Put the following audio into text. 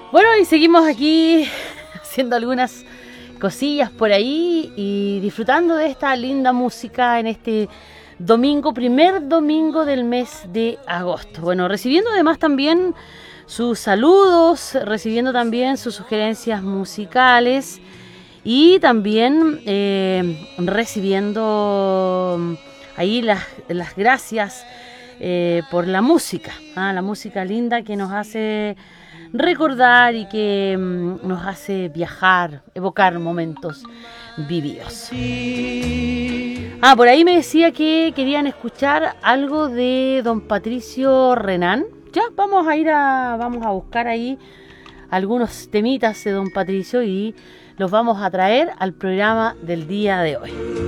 Bueno, y seguimos aquí haciendo algunas cosillas por ahí y disfrutando de esta linda música en este domingo, primer domingo del mes de agosto. Bueno, recibiendo además también sus saludos, recibiendo también sus sugerencias musicales y también recibiendo ahí las gracias por la música, la música linda que nos hace recordar y que nos hace viajar, evocar momentos vividos. Por ahí me decía que querían escuchar algo de don Patricio Renán. Ya, vamos a buscar ahí algunos temitas de don Patricio y los vamos a traer al programa del día de hoy.